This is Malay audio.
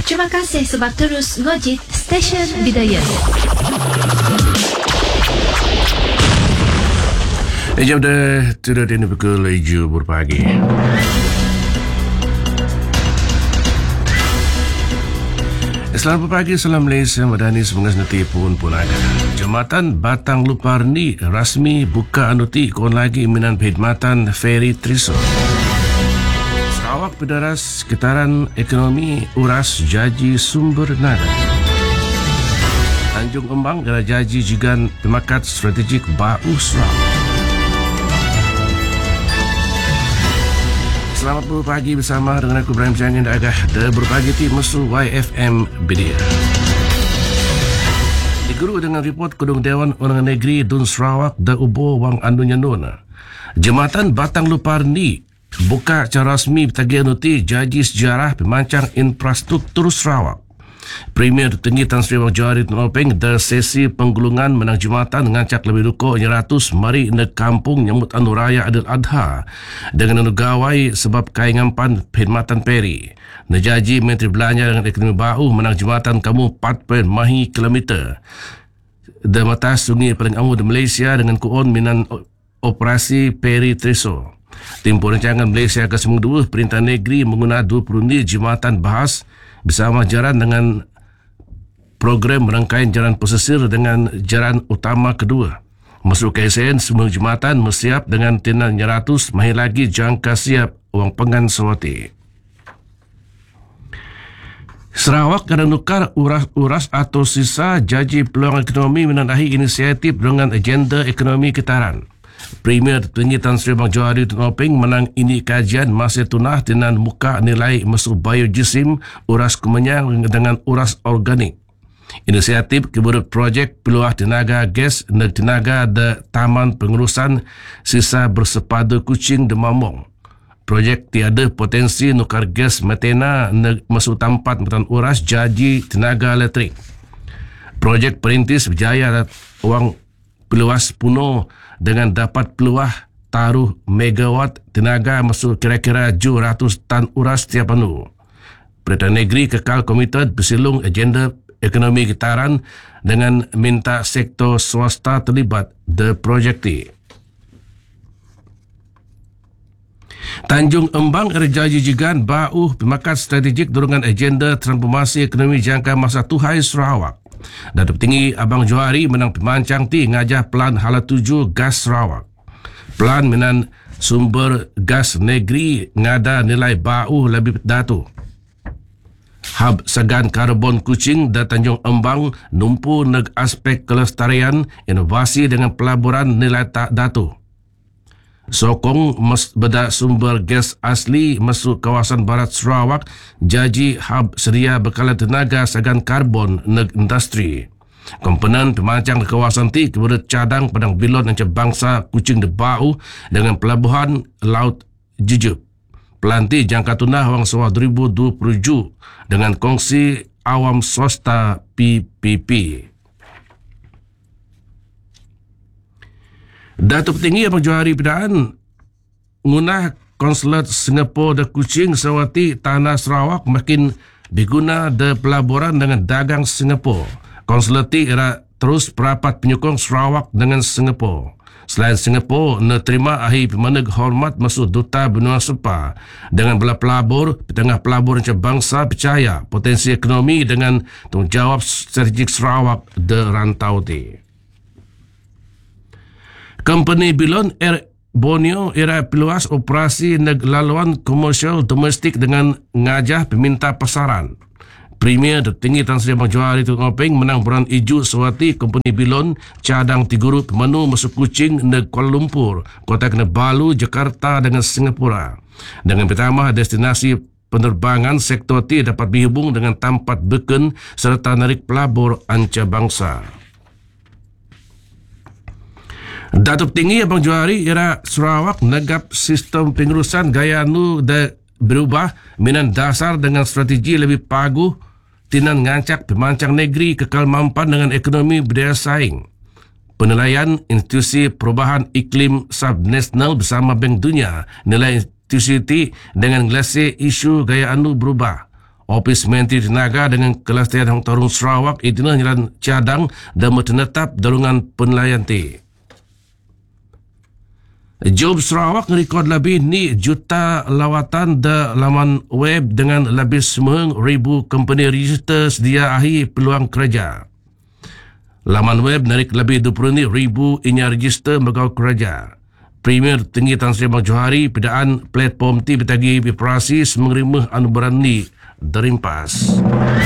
Terima kasih sebab terus ngojit stesen Bidayah. Jam dah sudah di pukul 7 pagi. Selamat pagi, salam Malaysia, Madani semangat nanti pun ada. Jambatan Batang Lupar ni rasmi buka anuti kon lagi minan perkhidmatan feri Triso. Sarawak pedaras sekitaran ekonomi uras jaji sumber nada. Tanjung Embang adalah jaji jigan pemakat strategik Bau Sarawak. Selamat berpagi bersama dengan aku Ibrahim Janin dan agak berpagi ti mesu YFM Bedia. Diguru dengan report Kedung Dewan Undangan Negeri Dun Sarawak da Ubo Wang Andu Nyanona. Jambatan Batang Lupar ni buka secara rasmi bertagi anuti jaji sejarah pemancang infrastruktur Sarawak. Premier Tinggi Tan Sri Wang Johari Tun Openg da sesi penggulungan menang Jumatan ngancak lebih duko 100 mari ne kampung nyambut anu raya Adil Adha dengan anu gawai sebab kaingampan perkhidmatan peri. Nejaji Menteri Belanja dengan Ekonomi Bau menang Jumatan kamu 4 mahi kilometer da mata sungai paling amu di Malaysia dengan kuon minan operasi peri Triso. Tim Perancangan Malaysia ke-92 Perintah Negeri menggunakan 20 jumatan bahas bersama jalan dengan program rangkaian jalan pesisir dengan jalan utama kedua. Masuk KSN, semua jumatan bersiap dengan tinan 100 mahi lagi jangka siap Wang Pengan Sawati. Sarawak kadang nukar uras atau sisa jaji peluang ekonomi menandai inisiatif dengan agenda ekonomi kitaran. Premier Tinggi Tan Sri Wang Johari Tun Openg menang ini kajian masih tunah dengan muka nilai masuk biojisim uras kemenyang dengan uras organik. Inisiatif keberut projek peluang tenaga gas dan tenaga de Taman Pengurusan Sisa Bersepadu Kuching de Mamong. Projek tiada potensi nukar gas metana masuk tempat metan uras jaji tenaga elektrik. Projek perintis berjaya uang peluas puno dengan dapat peluah taruh megawatt tenaga masuk kira-kira 700 tan uras setiap anu. Perintah Negeri kekal komited bersilung agenda ekonomi kitaran dengan minta sektor swasta terlibat de projek ti. Tanjung Embang Erjaji Jigan Bau pemakat strategik dorongan agenda transformasi ekonomi jangka masa tuhai Sarawak. Datuk Tinggi Abang Johari menang pemancang ti ngajah Pelan Hala 7 Gas Sarawak. Pelan minan sumber gas negeri ngada nilai bau lebih datu. Hub Segan Karbon Kuching dan Tanjung Embang numpu neg aspek kelestarian inovasi dengan pelaburan nilai tak datu. Sokong beda sumber gas asli masuk kawasan barat Sarawak jaji hub sedia bekalan tenaga segan karbon neg industri. Komponen pemancang di kawasan ti kemudian cadang padang bilon yang bangsa Kuching de Bau dengan pelabuhan Laut Jejup. Pelanti jangka tunah wang sewa 2027 dengan kongsi awam swasta PPP. Datuk Tinggi Abang Johari Pidaan ngunah konsulat Singapura de Kuching Sawati Tanah Sarawak makin diguna de pelaburan dengan dagang Singapura. Konsulat ti era terus perapat penyokong Sarawak dengan Singapura. Selain Singapura, menerima ahi pemeneg hormat masuk Duta Benua Sepa dengan belah pelabur, petengah pelabur macam bangsa percaya potensi ekonomi dengan tanggungjawab strategik Sarawak de rantau ti. Company Bilon Air Borneo era peluas operasi laluan komersial domestik dengan ngajah peminta pasaran. Premier Tertinggi Tan Sri Abang Johari Tun Openg menang beran iju Sawati Company Bilon cadang tiguru pemenu masuk Kuching neg Kuala Lumpur, Kota Kinabalu, Jakarta dengan Singapura. Dengan pertama destinasi penerbangan sektor ti dapat dihubung dengan tempat beken serta narik pelabur anca bangsa. Datuk Tinggi Abang Johari era Sarawak negap sistem pengurusan gaya nu berubah minan dasar dengan strategi lebih paguh tinan ngancak pemancang negeri kekal mampan dengan ekonomi berdaya saing. Penilaian institusi perubahan iklim subnasional bersama Bank Dunia nilai institusi dengan glasi isu gaya anu berubah. Ofis Menteri Tenaga dengan Kelestarian Hong Tarung Sarawak itu nyalan cadang dan menetap dalungan penilaian ti. Job Sarawak ngerekod lebih ni juta lawatan da laman web dengan lebih semua ribu company register sedia akhir peluang kerja. Laman web narik lebih 20 ribu inya register megau kerja. Premier Tinggi Tan Sri Abang Johari pidaan platform ti betagi proses mengerimah anu berani derimpas.